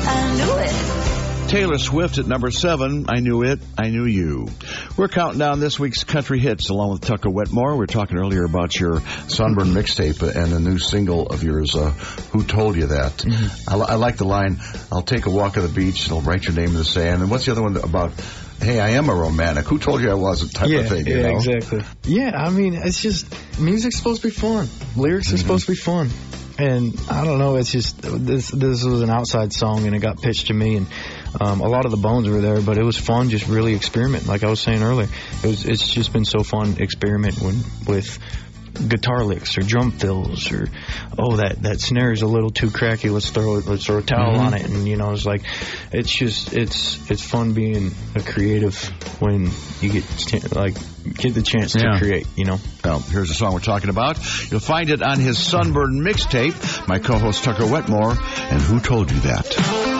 I knew it. Taylor Swift at number 7, I Knew It, I Knew You. We're counting down this week's country hits along with Tucker Wetmore. We were talking earlier about your Sunburn mixtape and the new single of yours, Who Told You That? Mm-hmm. I like the line, I'll take a walk on the beach and I'll write your name in the sand. And what's the other one about, hey, I am a romantic. Who told you I wasn't type of thing, you know? Yeah, exactly. Yeah, I mean, it's just, music's supposed to be fun. Lyrics are supposed to be fun. And I don't know, it's just, this was an outside song and it got pitched to me, and a lot of the bones were there, but it was fun just really experimenting. Like I was saying earlier, it's just been so fun experimenting with guitar licks or drum fills, or that snare is a little too cracky, let's throw a towel on it. And you know, it's like, it's fun being a creative when you get the chance to create, you know. Well, here's the song we're talking about. You'll find it on his Sunburn mixtape. My co-host Tucker Wetmore, and Who Told You That?